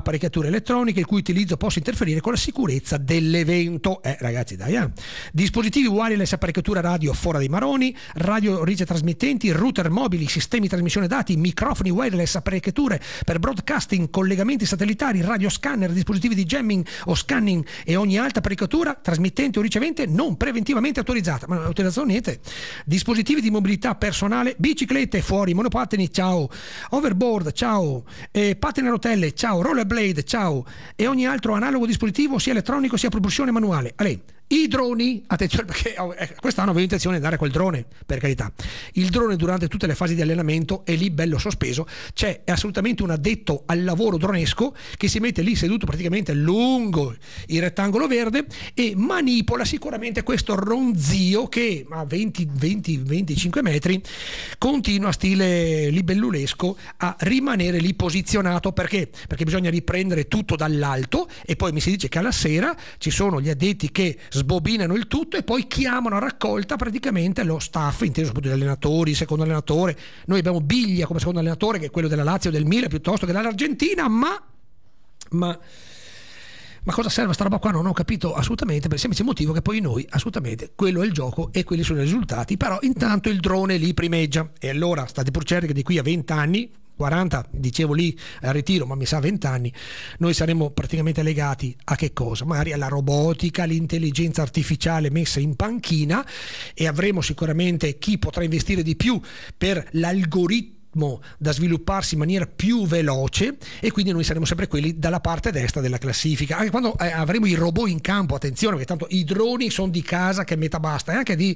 apparecchiature elettroniche il cui utilizzo possa interferire con la sicurezza dell'evento. Ragazzi, dai, dispositivi wireless, apparecchiatura radio fora dei maroni, radio ricetrasmittenti, router mobili, sistemi di trasmissione dati, microfoni wireless, apparecchiature per broadcasting, collegamenti satellitari, radio scanner, dispositivi di jamming o scanning e ogni altra apparecchiatura trasmittente o ricevente non preventivamente autorizzata. Ma non autorizzato niente. Dispositivi di mobilità personale, biciclette fuori, monopattini, ciao, overboard, ciao, pattini a rotelle, ciao, rollerblade, ciao, e ogni altro analogo dispositivo sia elettronico sia a propulsione manuale. I droni, attenzione, perché quest'anno avevo intenzione di andare col drone, per carità. Il drone durante tutte le fasi di allenamento è lì bello sospeso, c'è assolutamente un addetto al lavoro dronesco che si mette lì seduto praticamente lungo il rettangolo verde e manipola sicuramente questo ronzio che a 20-25 metri continua stile libellulesco a rimanere lì posizionato. Perché bisogna riprendere tutto dall'alto, e poi mi si dice che alla sera ci sono gli addetti che sbobinano il tutto e poi chiamano a raccolta praticamente lo staff, inteso soprattutto gli allenatori, secondo allenatore. Noi abbiamo Biglia come secondo allenatore, che è quello della Lazio, del Milan piuttosto che dell'Argentina, ma cosa serve sta roba qua? Non ho capito assolutamente, per il semplice motivo che poi noi assolutamente quello è il gioco e quelli sono i risultati, però intanto il drone lì primeggia. E allora state pur certi che di qui a 20 anni, 40 dicevo lì al ritiro, ma mi sa 20 anni, noi saremo praticamente legati a che cosa? Magari alla robotica, all'intelligenza artificiale messa in panchina, e avremo sicuramente chi potrà investire di più per l'algoritmo da svilupparsi in maniera più veloce, e quindi noi saremo sempre quelli dalla parte destra della classifica. Anche quando avremo i robot in campo, attenzione, perché tanto i droni sono di casa che metà basta, e anche di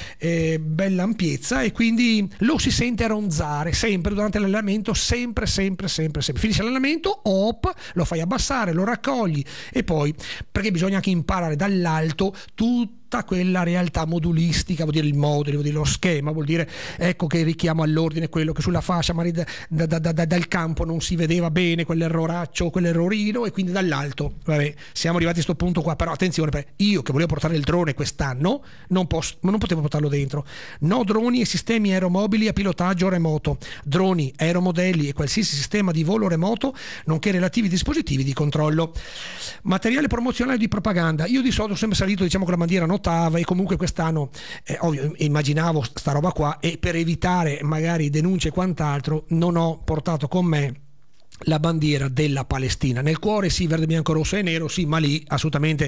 bella ampiezza, e quindi lo si sente ronzare sempre durante l'allenamento, sempre. Finisce l'allenamento, lo fai abbassare, lo raccogli, e poi perché bisogna anche imparare dall'alto tutta quella realtà modulistica, vuol dire il modulo, vuol dire lo schema, vuol dire ecco che richiamo all'ordine quello che sulla fascia magari dal campo non si vedeva bene, quell'erroraccio, quell'errorino, e quindi dall'alto siamo arrivati a questo punto qua. Però attenzione, perché io che volevo portare il drone quest'anno non potevo portarlo dentro. No droni e sistemi aeromobili a pilotaggio remoto, droni, aeromodelli e qualsiasi sistema di volo remoto, nonché relativi dispositivi di controllo. Materiale promozionale di propaganda, io di solito ho sempre salito con la bandiera notava, e comunque quest'anno ovvio, immaginavo sta roba qua, e per evitare magari denunce e quant'altro non ho portato con me la bandiera della Palestina. Nel cuore sì, verde, bianco, rosso e nero, sì, ma lì assolutamente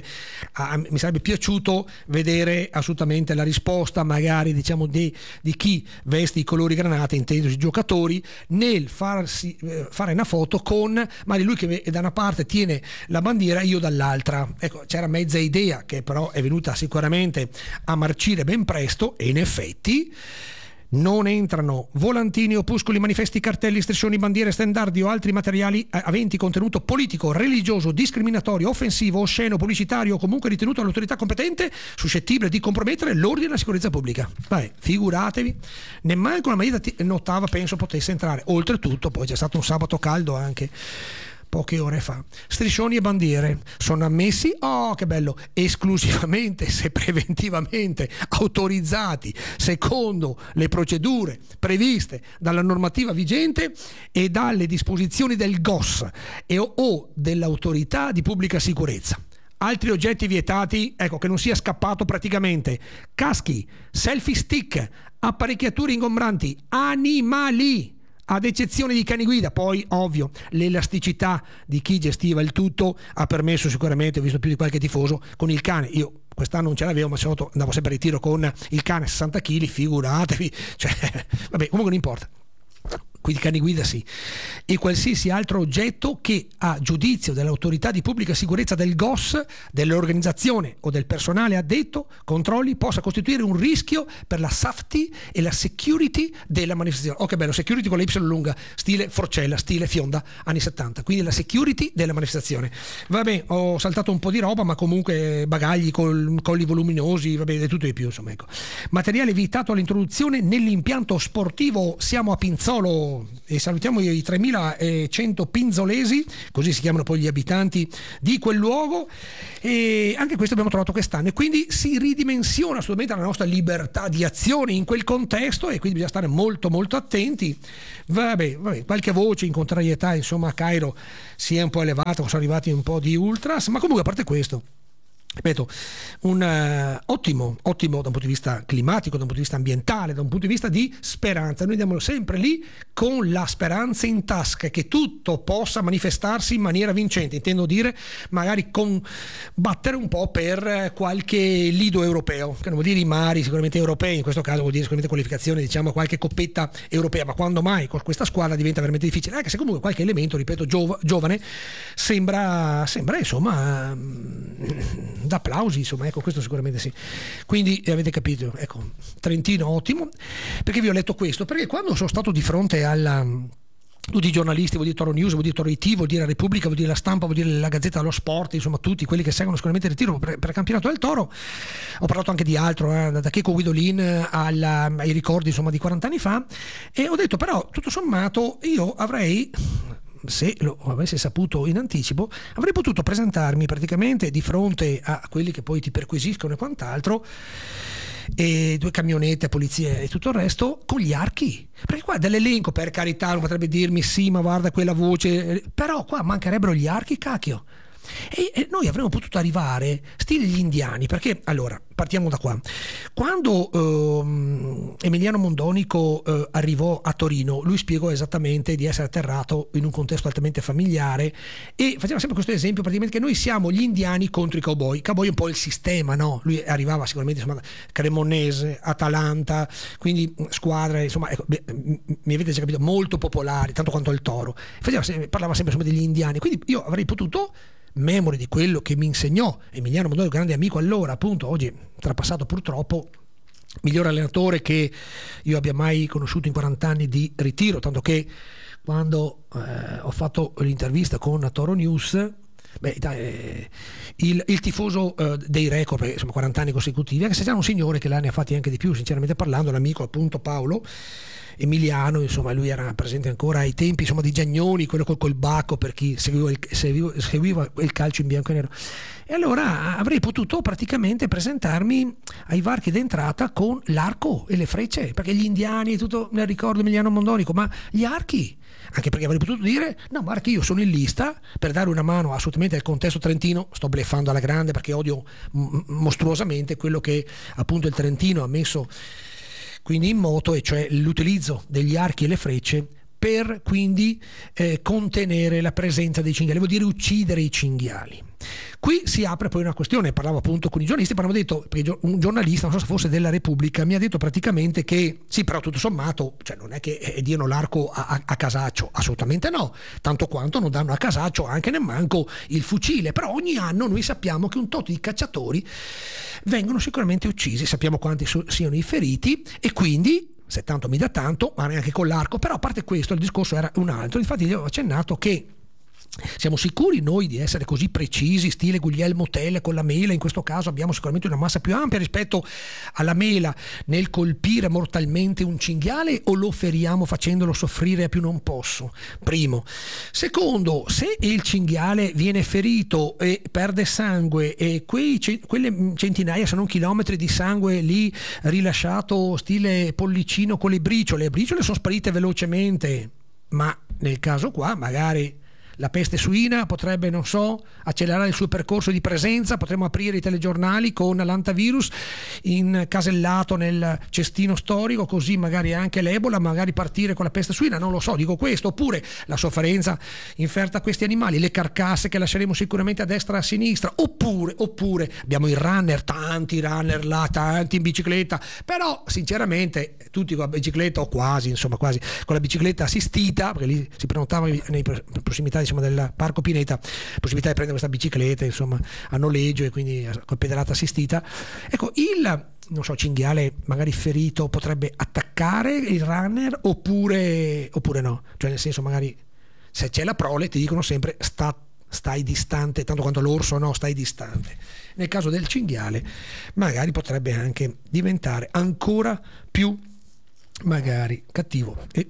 mi sarebbe piaciuto vedere assolutamente la risposta magari di chi veste i colori granate, intendo i giocatori, nel fare una foto con magari lui che da una parte tiene la bandiera, io dall'altra. Ecco, c'era mezza idea che però è venuta sicuramente a marcire ben presto, e in effetti non entrano volantini, opuscoli, manifesti, cartelli, striscioni, bandiere, standardi o altri materiali aventi contenuto politico, religioso, discriminatorio, offensivo, osceno, pubblicitario o comunque ritenuto dall'autorità competente suscettibile di compromettere l'ordine e la sicurezza pubblica. Figuratevi, nemmeno una maglietta notava penso potesse entrare. Oltretutto poi c'è stato un sabato caldo anche poche ore fa. Striscioni e bandiere sono ammessi, che bello, esclusivamente se preventivamente autorizzati secondo le procedure previste dalla normativa vigente e dalle disposizioni del GOS o dell'autorità di pubblica sicurezza. Altri oggetti vietati, che non sia scappato praticamente: caschi, selfie stick, apparecchiature ingombranti, animali, ad eccezione di cani guida. Poi ovvio l'elasticità di chi gestiva il tutto ha permesso sicuramente, ho visto più di qualche tifoso con il cane, io quest'anno non ce l'avevo, ma andavo sempre a ritiro con il cane 60 kg, figuratevi, comunque non importa. Quindi cani guida sì, e qualsiasi altro oggetto che a giudizio dell'autorità di pubblica sicurezza del GOS, dell'organizzazione o del personale addetto controlli possa costituire un rischio per la safety e la security della manifestazione. Che bello, security con la Y lunga, stile Forcella, stile Fionda, anni 70, quindi la security della manifestazione. Ho saltato un po' di roba, ma comunque bagagli, colli voluminosi, di tutto e di più, insomma, ecco. Materiale vietato all'introduzione nell'impianto sportivo, siamo a Pinzolo, salutiamo i 3100 pinzolesi, così si chiamano poi gli abitanti di quel luogo, e anche questo abbiamo trovato quest'anno, e quindi si ridimensiona assolutamente la nostra libertà di azione in quel contesto, e quindi bisogna stare molto molto attenti. Vabbè, qualche voce in contrarietà, insomma, a Cairo si è un po' elevata, sono arrivati un po' di ultras, ma comunque a parte questo, ripeto, un ottimo da un punto di vista climatico, da un punto di vista ambientale, da un punto di vista di speranza. Noi andiamo sempre lì con la speranza in tasca che tutto possa manifestarsi in maniera vincente, intendo dire magari battere un po' per qualche lido europeo, che non vuol dire i mari sicuramente europei, in questo caso vuol dire sicuramente qualificazione, diciamo, qualche coppetta europea, ma quando mai con questa squadra diventa veramente difficile, anche se comunque qualche elemento, ripeto, giovane sembra insomma d'applausi, insomma, ecco, questo sicuramente sì. Quindi avete capito, ecco, Trentino ottimo. Perché vi ho letto questo? Perché quando sono stato di fronte tutti i giornalisti, vuol dire Toro News, vuol dire Toro IT, vuol dire La Repubblica, vuol dire La Stampa, vuol dire la Gazzetta dello Sport, insomma tutti quelli che seguono sicuramente il ritiro per il campionato del Toro, ho parlato anche di altro, da Checco Guidolin ai ricordi, insomma, di 40 anni fa, e ho detto però tutto sommato io avrei, se lo avessi saputo in anticipo, avrei potuto presentarmi praticamente di fronte a quelli che poi ti perquisiscono e quant'altro, e 2 camionette, polizia e tutto il resto, con gli archi, perché qua dall'elenco, per carità, uno potrebbe dirmi sì, ma guarda quella voce, però qua mancherebbero gli archi, cacchio. E noi avremmo potuto arrivare stile gli indiani, perché allora partiamo da qua. Quando Emiliano Mondonico arrivò a Torino, lui spiegò esattamente di essere atterrato in un contesto altamente familiare, e faceva sempre questo esempio, praticamente, che noi siamo gli indiani contro i cowboy. I cowboy è un po' il sistema, no? Lui arrivava sicuramente, insomma, Cremonese, Atalanta, quindi squadre, insomma, ecco, mi avete già capito, molto popolari, tanto quanto il Toro. Parlava sempre, insomma, degli indiani, quindi io avrei potuto, memore di quello che mi insegnò Emiliano Mondonico, grande amico allora, appunto, oggi trapassato purtroppo, miglior allenatore che io abbia mai conosciuto in 40 anni di ritiro, tanto che quando ho fatto l'intervista con Toro News, il tifoso dei record, perché insomma 40 anni consecutivi, anche se c'era un signore che ne ha fatti anche di più, sinceramente parlando, l'amico appunto Paolo Emiliano, insomma, lui era presente ancora ai tempi, insomma, di Giagnoni, quello col bacco, per chi seguiva il calcio in bianco e nero. E allora avrei potuto praticamente presentarmi ai varchi d'entrata con l'arco e le frecce, perché gli indiani, tutto nel ricordo Emiliano Mondonico, ma gli archi, anche perché avrei potuto dire no, guarda che io sono in lista per dare una mano assolutamente al contesto trentino. Sto bleffando alla grande perché odio mostruosamente quello che appunto il Trentino ha messo quindi in moto, e cioè l'utilizzo degli archi e le frecce per quindi contenere la presenza dei cinghiali, vuol dire uccidere i cinghiali. Qui si apre poi una questione, parlavo appunto con i giornalisti, hanno detto, perché un giornalista, non so se fosse della Repubblica, mi ha detto praticamente che sì, però tutto sommato, cioè non è che diano l'arco a Casaccio, assolutamente no, tanto quanto non danno a Casaccio anche nemmanco il fucile, però ogni anno noi sappiamo che un tot di cacciatori vengono sicuramente uccisi, sappiamo quanti siano i feriti, e quindi se tanto mi dà tanto, ma neanche con l'arco. Però a parte questo il discorso era un altro, infatti gli ho accennato che siamo sicuri noi di essere così precisi, stile Guglielmo Tell con la mela, in questo caso abbiamo sicuramente una massa più ampia rispetto alla mela nel colpire mortalmente un cinghiale, o lo feriamo facendolo soffrire a più non posso? Primo. Secondo, se il cinghiale viene ferito e perde sangue, e quelle centinaia se non chilometri di sangue lì rilasciato stile pollicino con le briciole sono sparite velocemente, ma nel caso qua magari la peste suina potrebbe, non so, accelerare il suo percorso di presenza, potremmo aprire i telegiornali con l'antivirus incasellato nel cestino storico, così magari anche l'Ebola, magari partire con la peste suina, non lo so, dico questo. Oppure la sofferenza inferta a questi animali, le carcasse che lasceremo sicuramente a destra e a sinistra, oppure abbiamo i runner, tanti runner là, tanti in bicicletta, però sinceramente tutti con la bicicletta, o quasi, insomma quasi con la bicicletta assistita, perché lì si prenotava nei prossimità, insomma, del Parco Pineta, possibilità di prendere questa bicicletta, insomma, a noleggio, e quindi con pedalata assistita. Ecco, il, non so, cinghiale magari ferito potrebbe attaccare il runner, oppure no, cioè nel senso, magari se c'è la prole ti dicono sempre stai distante, tanto quanto l'orso no, stai distante. Nel caso del cinghiale magari potrebbe anche diventare ancora più magari cattivo, e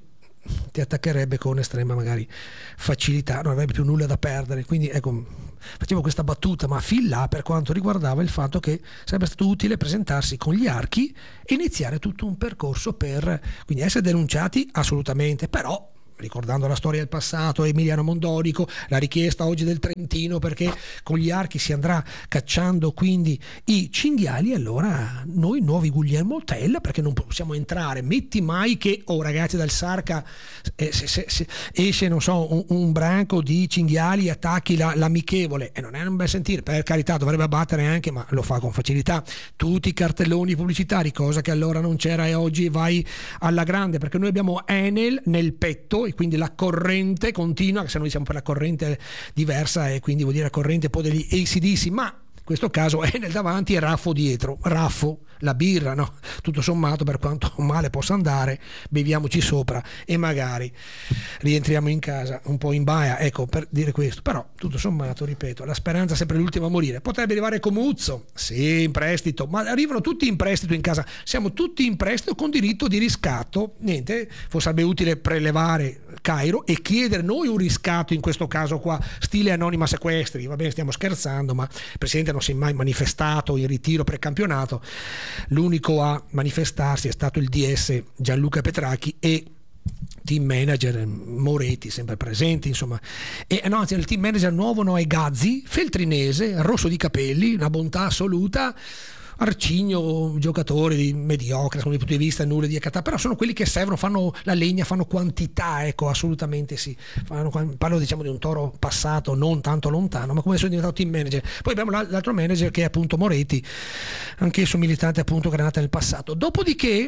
ti attaccherebbe con estrema magari facilità, non avrebbe più nulla da perdere. Quindi ecco, facevo questa battuta, ma fin là, per quanto riguardava il fatto che sarebbe stato utile presentarsi con gli archi e iniziare tutto un percorso per quindi essere denunciati assolutamente, però ricordando la storia del passato, Emiliano Mondonico, la richiesta oggi del Trentino perché con gli archi si andrà cacciando quindi i cinghiali, allora noi nuovi Guglielmo Tell, perché non possiamo entrare, metti mai che ragazzi dal Sarca se esce non so un branco di cinghiali, attacchi l'amichevole, e non è un bel sentire, per carità dovrebbe abbattere anche, ma lo fa con facilità, tutti i cartelloni pubblicitari, cosa che allora non c'era, e oggi vai alla grande, perché noi abbiamo Enel nel petto e quindi la corrente continua, che se noi siamo per la corrente diversa e quindi vuol dire la corrente poi degli AC/DC, ma in questo caso è nel davanti e Raffo dietro. Raffo, la birra, no? Tutto sommato, per quanto male possa andare, beviamoci sopra e magari rientriamo in casa un po' in baia, ecco, per dire questo. Però tutto sommato, ripeto, la speranza è sempre l'ultima a morire. Potrebbe arrivare Comuzzo, sì, in prestito, ma arrivano tutti in prestito in casa, siamo tutti in prestito con diritto di riscatto. Niente, sarebbe utile prelevare Cairo e chiedere noi un riscatto, in questo caso qua stile Anonima Sequestri, va bene, stiamo scherzando, ma il presidente non si è mai manifestato in ritiro precampionato, l'unico a manifestarsi è stato il DS Gianluca Petracchi e team manager Moretti sempre presenti, insomma, e no, anzi il team manager nuovo è Gazzi, feltrinese, rosso di capelli, una bontà assoluta, arcigno, giocatore di mediocre dal punto di vista, nulla di accatà, però sono quelli che servono, fanno la legna, fanno quantità, ecco, assolutamente sì. Parlo diciamo di un Toro passato non tanto lontano, ma come sono diventato team manager. Poi abbiamo l'altro manager che è appunto Moretti, anch'esso militante appunto Granata nel passato. Dopodiché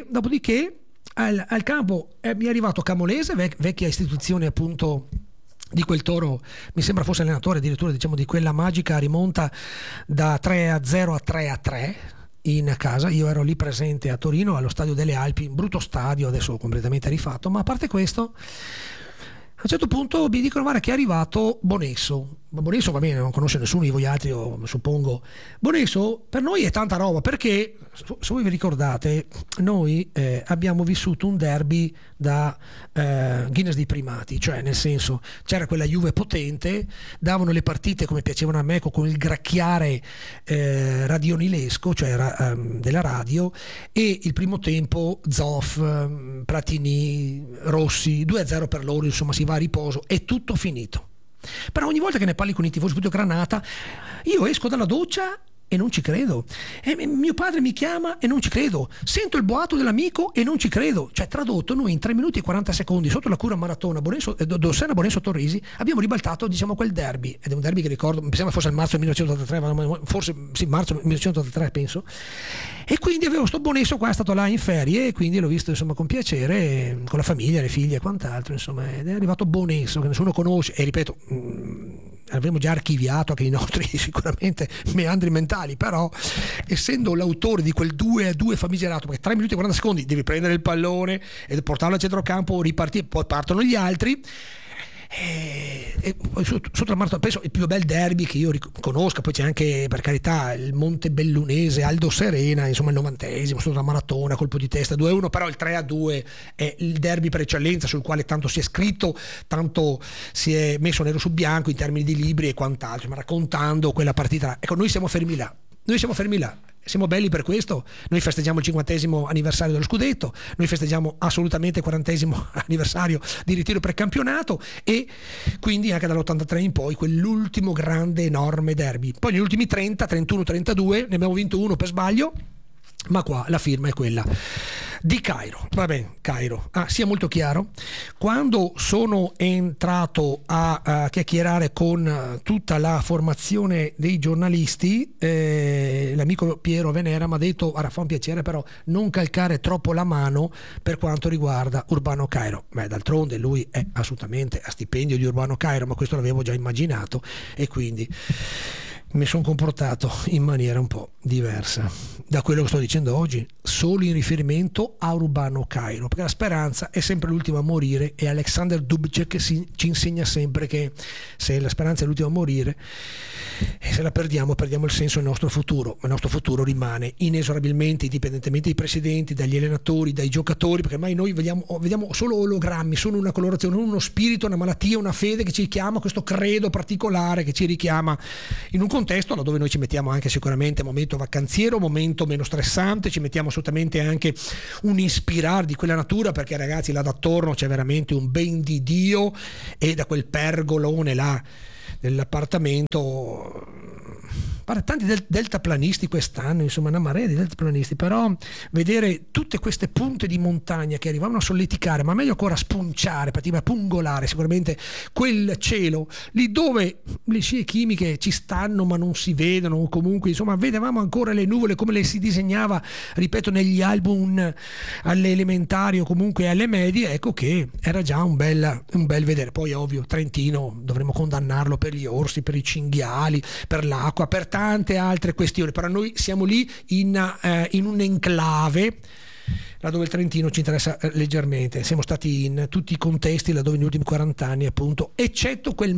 al campo mi è arrivato Camolese, vecchia istituzione appunto di quel Toro, mi sembra fosse allenatore addirittura diciamo di quella magica rimonta da 3-0 a 3-3 in casa. Io ero lì presente a Torino allo Stadio delle Alpi, un brutto stadio adesso completamente rifatto, ma a parte questo a un certo punto mi dicono guarda che è arrivato Bonesso. Ma Bonesso va bene, non conosce nessuno di voi altri, io suppongo. Bonesso per noi è tanta roba, perché se voi vi ricordate noi abbiamo vissuto un derby da Guinness dei primati, cioè nel senso c'era quella Juve potente, davano le partite come piacevano a me con il gracchiare radionilesco, cioè della radio, e il primo tempo Zoff, Platini, Rossi, 2-0 per loro, insomma si va a riposo, è tutto finito. Però ogni volta che ne parli con i tifosi di Granata io esco dalla doccia e non ci credo, e mio padre mi chiama e non ci credo, sento il boato dell'amico e non ci credo, cioè tradotto noi in 3 minuti e 40 secondi sotto la cura maratona Dossena Bonesso Torrisi abbiamo ribaltato diciamo quel derby, ed è un derby che ricordo, mi sembra fosse il marzo 1983, forse sì, marzo 1983 penso, e quindi avevo sto Bonesso qua, è stato là in ferie e quindi l'ho visto insomma con piacere, con la famiglia, le figlie e quant'altro, insomma, ed è arrivato Bonesso che nessuno conosce e ripeto avremmo già archiviato anche i nostri sicuramente meandri mentali, però essendo l'autore di quel 2-2 famigerato, perché 3 minuti e 40 secondi devi prendere il pallone e portarlo al centrocampo, ripartire, poi partono gli altri e poi sotto la maratona penso il più bel derby che io conosca, poi c'è anche per carità il Montebellunese Aldo Serena, insomma il 90esimo sotto la maratona, colpo di testa 2-1, però il 3-2 è il derby per eccellenza sul quale tanto si è scritto, tanto si è messo nero su bianco in termini di libri e quant'altro, ma raccontando quella partita. Ecco, noi siamo fermi là, siamo belli per questo, noi festeggiamo il 50° anniversario dello scudetto, noi festeggiamo assolutamente il 40° anniversario di ritiro precampionato e quindi anche dall'83 in poi quell'ultimo grande enorme derby. Poi negli ultimi 30, 31, 32 ne abbiamo vinto uno per sbaglio, ma qua la firma è quella di Cairo. Va bene, Cairo, sia molto chiaro, quando sono entrato a chiacchierare con tutta la formazione dei giornalisti, l'amico Piero Venera mi ha detto fa un piacere però non calcare troppo la mano per quanto riguarda Urbano Cairo. Beh, d'altronde lui è assolutamente a stipendio di Urbano Cairo, ma questo l'avevo già immaginato e quindi mi sono comportato in maniera un po' diversa da quello che sto dicendo oggi, solo in riferimento a Urbano Cairo, perché la speranza è sempre l'ultima a morire, e Alexander Dubček ci insegna sempre che se la speranza è l'ultima a morire, e se la perdiamo il senso del nostro futuro, ma il nostro futuro rimane inesorabilmente, indipendentemente dai presidenti, dagli allenatori, dai giocatori, perché ormai noi vediamo solo ologrammi, sono una colorazione, uno spirito, una malattia, una fede che ci richiama, questo credo particolare che ci richiama in un contesto dove noi ci mettiamo anche sicuramente momento vacanziero, momento meno stressante, ci mettiamo assolutamente anche un ispirar di quella natura, perché ragazzi là d'attorno c'è veramente un ben di Dio, e da quel pergolone là dell'appartamento, tanti deltaplanisti quest'anno, insomma una marea di deltaplanisti, però vedere tutte queste punte di montagna che arrivavano a solleticare, ma meglio ancora a spunciare, a pungolare sicuramente quel cielo lì dove le scie chimiche ci stanno ma non si vedono, o comunque insomma vedevamo ancora le nuvole come le si disegnava, ripeto, negli album alle elementari o comunque alle medie. Ecco che era già un bel vedere. Poi ovvio Trentino dovremmo condannarlo per gli orsi, per i cinghiali, per l'acqua, per tante altre questioni, però noi siamo lì in un enclave laddove il Trentino ci interessa leggermente. Siamo stati in tutti i contesti laddove negli ultimi 40 anni, appunto, eccetto quel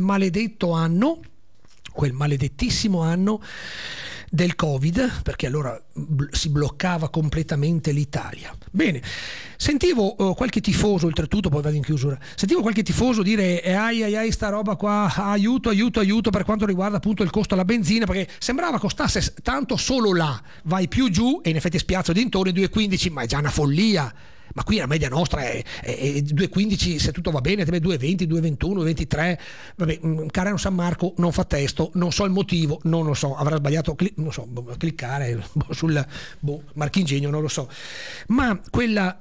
maledettissimo anno del Covid, perché allora si bloccava completamente l'Italia. Bene, sentivo qualche tifoso, oltretutto poi vado in chiusura, sentivo qualche tifoso dire ai sta roba qua, aiuto per quanto riguarda appunto il costo della benzina, perché sembrava costasse tanto solo là, vai più giù e in effetti spiazzo dintorni 2,15, ma è già una follia. Ma qui la media nostra è 2,15 se tutto va bene, 2,20, 2,21, 2,23. Vabbè, Carreno San Marco non fa testo, non so il motivo, non lo so, avrà sbagliato cliccare sul marchingegno, non lo so. Ma quella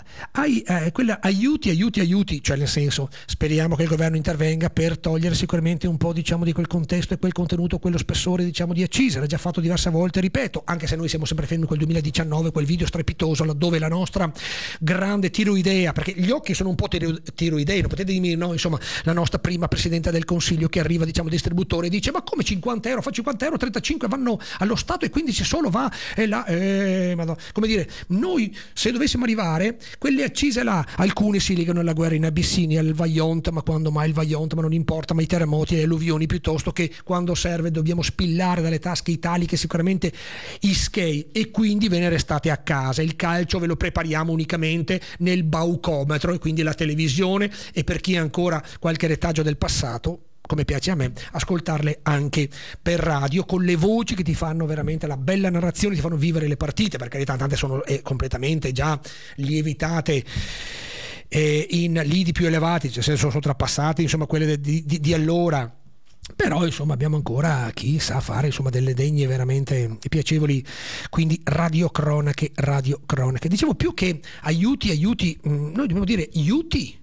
aiuti, cioè nel senso, speriamo che il governo intervenga per togliere sicuramente un po', diciamo, di quel contesto e quel contenuto, quello spessore, diciamo, di accise. L'ha già fatto diverse volte, ripeto, anche se noi siamo sempre fermi quel 2019, quel video strepitoso laddove la nostra grande tiroidea, perché gli occhi sono un po' tiroidei, non potete dirmi no, insomma, la nostra prima Presidente del Consiglio che arriva, diciamo, distributore e dice: ma come 50 euro? Fa 50 euro, 35 vanno allo Stato e 15 solo va là, come dire, noi se dovessimo arrivare, quelle accise là, alcune si legano alla guerra in Abissinia, al Vajont, ma quando mai il Vajont, ma non importa, ma i terremoti e le alluvioni, piuttosto che quando serve dobbiamo spillare dalle tasche italiche sicuramente ischei, e quindi ve ne restate a casa. Il calcio ve lo prepariamo unicamente nel baucometro, e quindi la televisione, e per chi ha ancora qualche retaggio del passato, come piace a me, ascoltarle anche per radio, con le voci che ti fanno veramente la bella narrazione, ti fanno vivere le partite, perché tante sono completamente già lievitate in lidi più elevati, cioè sono sotrappastate, insomma, quelle di allora. Però insomma abbiamo ancora chi sa fare, insomma, delle degne veramente piacevoli, quindi radiocronache. Dicevo, più che aiuti, noi dobbiamo dire aiuti.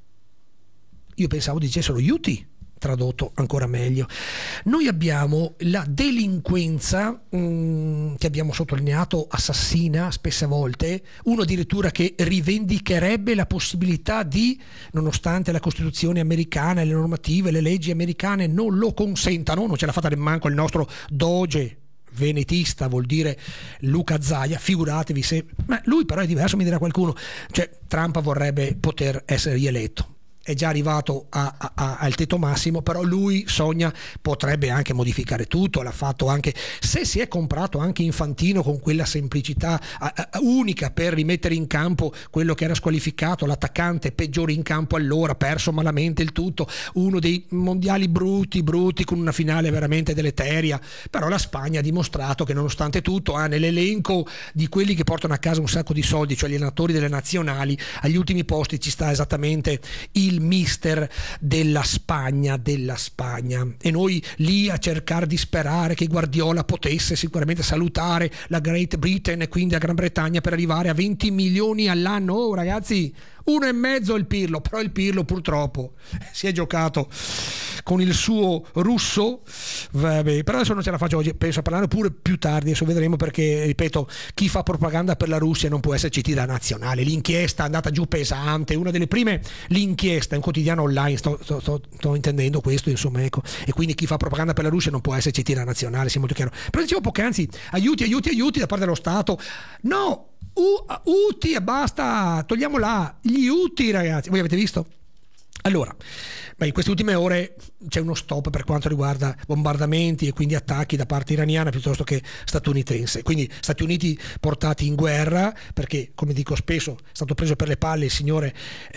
Io pensavo dicessero aiuti, tradotto ancora meglio. Noi abbiamo la delinquenza che abbiamo sottolineato assassina spesse volte, uno addirittura che rivendicherebbe la possibilità di, nonostante la Costituzione americana e le normative, le leggi americane non lo consentano, non ce l'ha fatta nemmeno il nostro Doge venetista, vuol dire Luca Zaia, figuratevi se... Ma lui però è diverso, mi dirà qualcuno, cioè Trump vorrebbe poter essere rieletto, è già arrivato al tetto massimo, però lui sogna, potrebbe anche modificare tutto, l'ha fatto anche, se si è comprato anche Infantino con quella semplicità unica per rimettere in campo quello che era squalificato, l'attaccante peggiore in campo, allora perso malamente il tutto, uno dei mondiali brutti con una finale veramente deleteria. Però la Spagna ha dimostrato che nonostante tutto ha nell'elenco di quelli che portano a casa un sacco di soldi, cioè gli allenatori delle nazionali, agli ultimi posti ci sta esattamente il mister della Spagna, e noi lì a cercare di sperare che Guardiola potesse sicuramente salutare la Great Britain e quindi la Gran Bretagna per arrivare a 20 milioni all'anno. Oh ragazzi, 1,5 il Pirlo, però il Pirlo purtroppo si è giocato con il suo russo, vabbè, però adesso non ce la faccio oggi, penso a parlare pure più tardi, adesso vedremo, perché ripeto, chi fa propaganda per la Russia non può esserci tira nazionale. L'inchiesta è andata giù pesante, una delle prime, l'inchiesta è un quotidiano online, sto intendendo questo, insomma, ecco, e quindi chi fa propaganda per la Russia non può esserci tira nazionale, sia molto chiaro. Però dicevo poc'anzi, aiuti da parte dello Stato, no, UTI e basta, togliamo gli UTI, ragazzi, voi avete visto? Allora, in queste ultime ore c'è uno stop per quanto riguarda bombardamenti e quindi attacchi da parte iraniana piuttosto che statunitense, quindi Stati Uniti portati in guerra, perché come dico spesso è stato preso per le palle il signore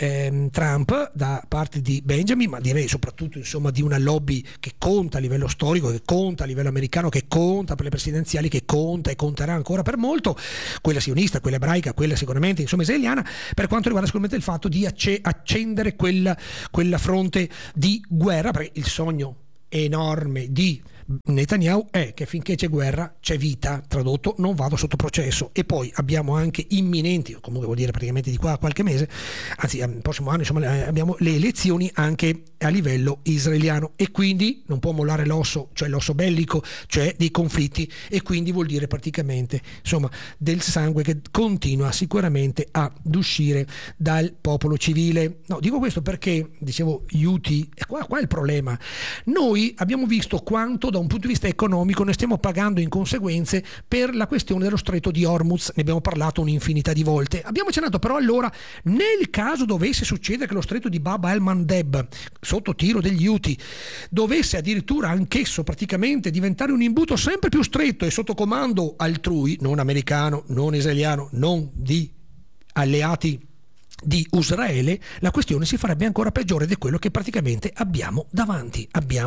Trump da parte di Benjamin, ma direi soprattutto insomma di una lobby che conta a livello storico, che conta a livello americano, che conta per le presidenziali, che conta e conterà ancora per molto, quella sionista, quella ebraica, quella sicuramente insomma israeliana, per quanto riguarda sicuramente il fatto di accendere quella fronte di guerra, perché il sogno enorme di Netanyahu è che finché c'è guerra c'è vita, tradotto non vado sotto processo. E poi abbiamo anche imminenti, comunque vuol dire praticamente di qua a qualche mese, anzi il prossimo anno insomma, abbiamo le elezioni anche a livello israeliano, e quindi non può mollare l'osso, cioè l'osso bellico, cioè dei conflitti, e quindi vuol dire praticamente insomma del sangue che continua sicuramente ad uscire dal popolo civile. No, dico questo perché dicevo Houthi, e qua è il problema. Noi abbiamo visto quanto da un punto di vista economico ne stiamo pagando in conseguenze per la questione dello stretto di Hormuz, ne abbiamo parlato un'infinità di volte. Abbiamo accennato però, allora, nel caso dovesse succedere che lo stretto di Bab el-Mandeb, sotto tiro degli Houthi, dovesse addirittura anch'esso praticamente diventare un imbuto sempre più stretto e sotto comando altrui, non americano, non israeliano, non di alleati di Israele, la questione si farebbe ancora peggiore, ed è quello che praticamente abbiamo davanti,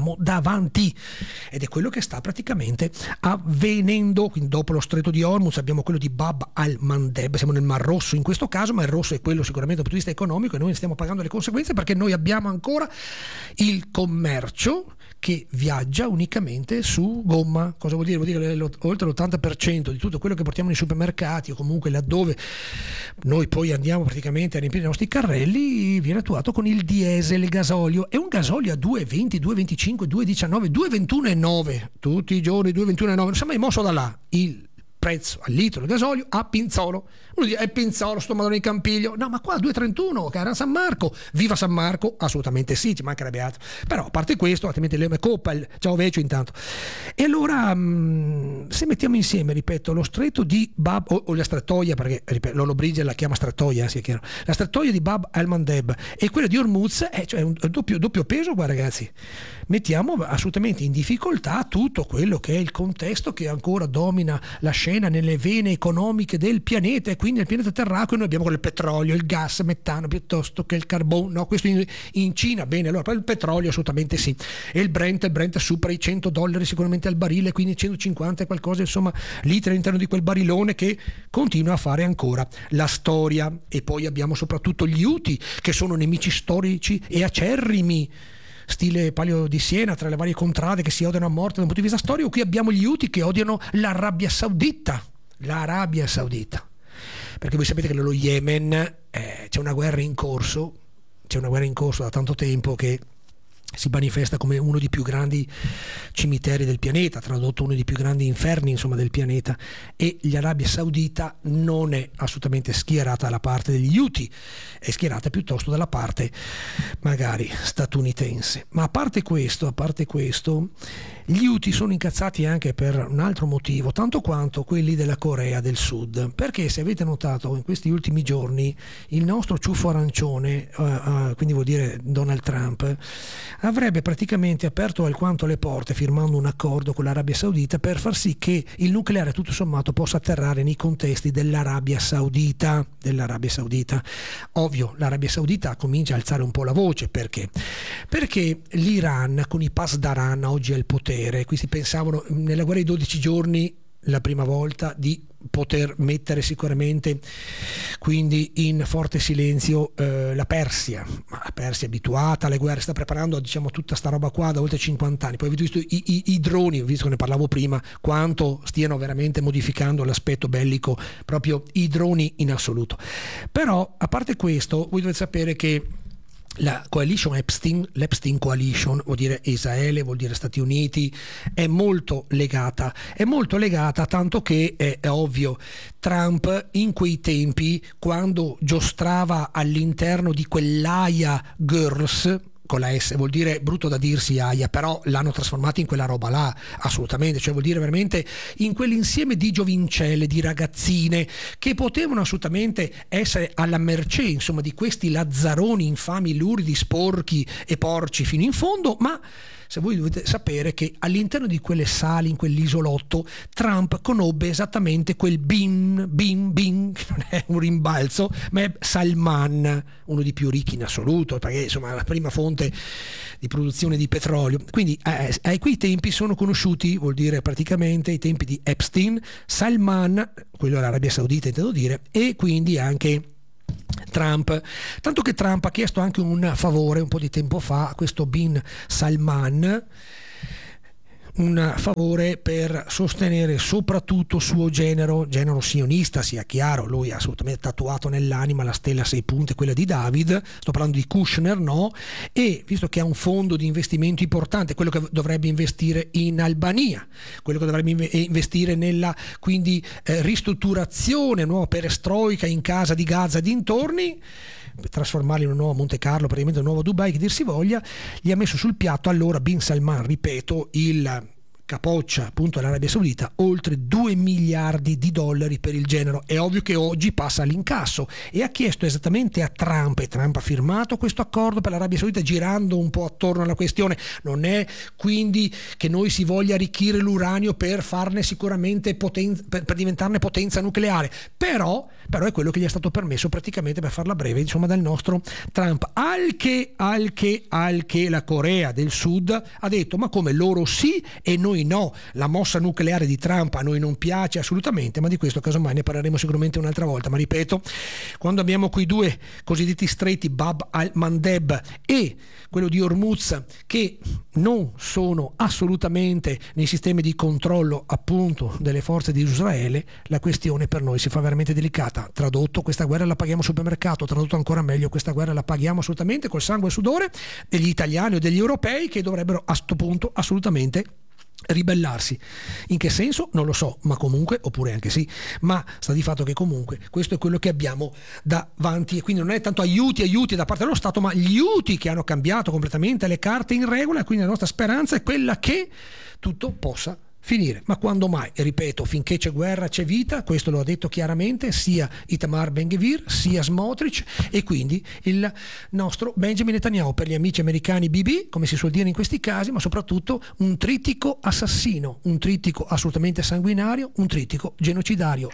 ed è quello che sta praticamente avvenendo. Quindi dopo lo stretto di Hormuz abbiamo quello di Bab al-Mandeb, siamo nel Mar Rosso in questo caso, ma il rosso è quello sicuramente dal punto di vista economico, e noi ne stiamo pagando le conseguenze, perché noi abbiamo ancora il commercio che viaggia unicamente su gomma. Cosa vuol dire? Vuol dire che oltre l'80% di tutto quello che portiamo nei supermercati, o comunque laddove noi poi andiamo praticamente a riempire i nostri carrelli, viene attuato con il diesel, il gasolio. È un gasolio a 2,20, 2,25, 2,19, 2,21,9 tutti i giorni, 2,21,9, non si è mai mosso da là il prezzo al litro di gasolio a Pinzolo. Uno dice: è Pinzolo, sto Madonna di Campiglio. No, ma qua 2,31, che era San Marco. Viva San Marco? Assolutamente sì, ci mancherebbe altro. Però a parte questo, altrimenti Leone Coppel, ciao Vecchio intanto. E allora se mettiamo insieme, ripeto, lo stretto di Bab o la strettoia, perché ripeto, Lolo Brigel la chiama strettoia, sia chiaro, la strettoia di Bab el-Mandeb e quella di Hormuz, cioè un doppio peso qua, ragazzi. Mettiamo assolutamente in difficoltà tutto quello che è il contesto che ancora domina la scena nelle vene economiche del pianeta, e quindi nel pianeta terracqueo noi abbiamo il petrolio, il gas metano piuttosto che il carbone. No, questo in Cina, bene, allora il petrolio assolutamente sì, e il Brent supera i $100 sicuramente al barile, quindi 150 e qualcosa insomma litri all'interno di quel barilone che continua a fare ancora la storia. E poi abbiamo soprattutto gli Houthi, che sono nemici storici e acerrimi, stile Palio di Siena, tra le varie contrade che si odiano a morte da un punto di vista storico. Qui abbiamo gli Houthi che odiano l'Arabia Saudita, perché voi sapete che nello Yemen c'è una guerra in corso da tanto tempo, che si manifesta come uno dei più grandi cimiteri del pianeta, tradotto uno dei più grandi inferni insomma del pianeta, e l'Arabia Saudita non è assolutamente schierata dalla parte degli Houthi, è schierata piuttosto dalla parte magari statunitense. Ma a parte questo, gli Houthi sono incazzati anche per un altro motivo, tanto quanto quelli della Corea del Sud, perché se avete notato in questi ultimi giorni il nostro ciuffo arancione, quindi vuol dire Donald Trump, avrebbe praticamente aperto alquanto le porte, firmando un accordo con l'Arabia Saudita per far sì che il nucleare tutto sommato possa atterrare nei contesti dell'Arabia Saudita. Ovvio, l'Arabia Saudita comincia a alzare un po' la voce, perché l'Iran con i Pasdaran oggi è al potere. Qui si pensavano nella guerra dei 12 giorni la prima volta di poter mettere sicuramente quindi in forte silenzio la Persia. Ma la Persia è abituata alle guerre, sta preparando, diciamo, tutta sta roba qua da oltre 50 anni. Poi avete visto i droni, visto che ne parlavo prima, quanto stiano veramente modificando l'aspetto bellico, proprio i droni in assoluto. Però a parte questo, voi dovete sapere che la coalition Epstein, l'Epstein Coalition, vuol dire Israele, vuol dire Stati Uniti, è molto legata, tanto che è ovvio, Trump in quei tempi, quando giostrava all'interno di quell'Aya Girls, con la S, vuol dire brutto da dirsi Aya, però l'hanno trasformato in quella roba là, assolutamente, cioè vuol dire veramente in quell'insieme di giovincelle, di ragazzine che potevano assolutamente essere alla mercé, insomma, di questi lazzaroni infami, luridi, sporchi e porci fino in fondo. Ma se voi dovete sapere che all'interno di quelle sali, in quell'isolotto, Trump conobbe esattamente quel bin, che non è un rimbalzo, ma è Salman, uno dei più ricchi in assoluto, perché insomma è la prima fonte di produzione di petrolio. Quindi ai quei tempi sono conosciuti, vuol dire praticamente i tempi di Epstein, Salman, quello dell'Arabia Saudita intendo dire, e quindi anche Trump, tanto che Trump ha chiesto anche un favore un po' di tempo fa a questo bin Salman, un favore per sostenere soprattutto suo genero sionista, sia chiaro, lui ha assolutamente tatuato nell'anima la stella a 6 punte, quella di David, sto parlando di Kushner, no? E visto che ha un fondo di investimento importante, quello che dovrebbe investire in Albania, quello che dovrebbe investire nella quindi ristrutturazione, nuova perestroica in casa di Gaza e dintorni, per trasformarli in un nuovo Monte Carlo, praticamente un nuovo Dubai, che dir si voglia, gli ha messo sul piatto allora bin Salman, ripeto, il capoccia appunto all'Arabia Saudita, oltre 2 miliardi di dollari per il genero. È ovvio che oggi passa all'incasso e ha chiesto esattamente a Trump, e Trump ha firmato questo accordo per l'Arabia Saudita girando un po' attorno alla questione. Non è quindi che noi si voglia arricchire l'uranio per farne sicuramente per diventarne potenza nucleare, però è quello che gli è stato permesso praticamente, per farla breve, insomma, dal nostro Trump, al che la Corea del Sud ha detto: ma come, loro sì e noi no, la mossa nucleare di Trump a noi non piace assolutamente, ma di questo casomai ne parleremo sicuramente un'altra volta. Ma ripeto, quando abbiamo quei due cosiddetti stretti, Bab al-Mandeb e quello di Hormuz, che non sono assolutamente nei sistemi di controllo appunto delle forze di Israele, la questione per noi si fa veramente delicata. Tradotto, questa guerra la paghiamo al supermercato, tradotto ancora meglio, questa guerra la paghiamo assolutamente col sangue e sudore degli italiani o degli europei, che dovrebbero a sto punto assolutamente ribellarsi. In che senso? Non lo so, ma comunque, oppure anche sì, ma sta di fatto che comunque questo è quello che abbiamo davanti, e quindi non è tanto aiuti da parte dello Stato, ma gli aiuti che hanno cambiato completamente le carte in regola, e quindi la nostra speranza è quella che tutto possa finire. Ma quando mai? E ripeto, finché c'è guerra c'è vita, questo lo ha detto chiaramente sia Itamar Ben-Gvir sia Smotrich, e quindi il nostro Benjamin Netanyahu, per gli amici americani BB, come si suol dire in questi casi, ma soprattutto un trittico assassino, un trittico assolutamente sanguinario, un trittico genocidario.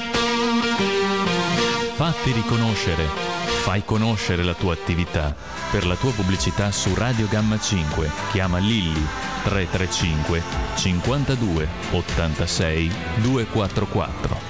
Fatti riconoscere, fai conoscere la tua attività. Per la tua pubblicità su Radio Gamma 5 chiama Lilli 335 52 86 244.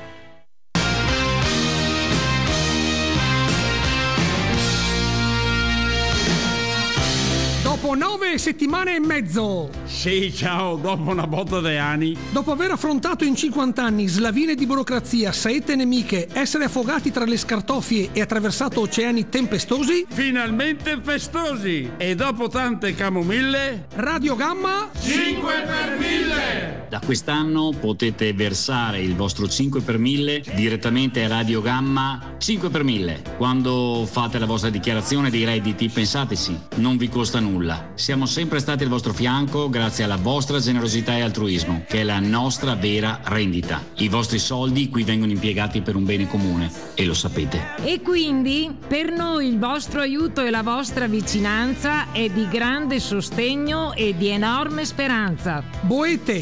Dopo 9 settimane e mezzo. Sì, ciao, dopo una botta di anni. Dopo aver affrontato in 50 anni slavine di burocrazia, saette nemiche, essere affogati tra le scartoffie e attraversato oceani tempestosi, Finalmente festosi. E dopo tante camomille, Radio Gamma 5 per 1000. Da quest'anno potete versare il vostro 5 per 1000 direttamente a Radio Gamma 5 per 1000. Quando fate la vostra dichiarazione dei redditi, pensateci, non vi costa nulla. Siamo sempre stati al vostro fianco grazie alla vostra generosità e altruismo, che è la nostra vera rendita. I vostri soldi qui vengono impiegati per un bene comune, e lo sapete. E quindi per noi il vostro aiuto e la vostra vicinanza è di grande sostegno e di enorme speranza. boete, costi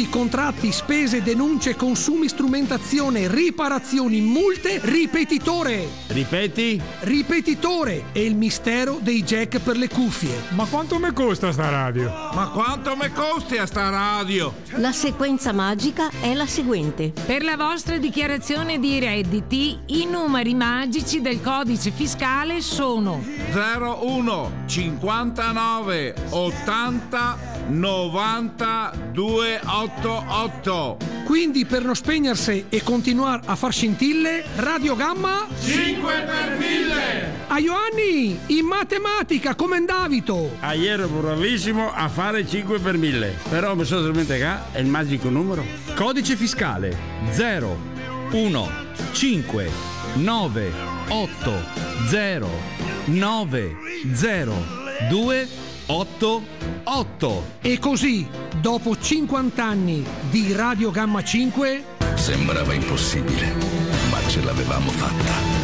appalti, contratti, spese, denunce, consumi, strumentazione, riparazioni, multe, ripetitore. Ripeti? Ripetitore è il mistero dei jack per le cuffie. Ma quanto mi costa sta radio? Ma quanto mi costi a sta radio? La sequenza magica è la seguente. Per la vostra dichiarazione di redditi, i numeri magici del codice fiscale sono 01 59 80 90 288. Quindi per non spegnersi e continuare a far scintille, Radio Gamma 5 per 1000. a Ioanni in matematica come Davito. Ieri ero bravissimo a fare 5 per 1000, però mi sono dimenticato il magico numero. Codice fiscale 0 1 5 9 8 0 9 0 2 8 8. E così, dopo 50 anni di Radio Gamma 5, sembrava impossibile, ma ce l'avevamo fatta.